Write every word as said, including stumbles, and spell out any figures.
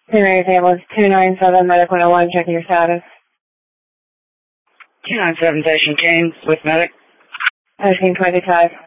Primary ambulance two nine seven, medic one oh one, checking your status. two nine seven, station James with medic. nineteen twenty-five.